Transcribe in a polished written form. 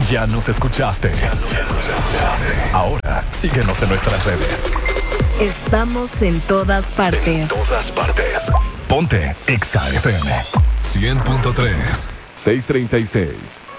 Ya nos escuchaste. Ahora, síguenos en nuestras redes. Estamos en todas partes. En todas partes. Ponte Exa FM 100.3 636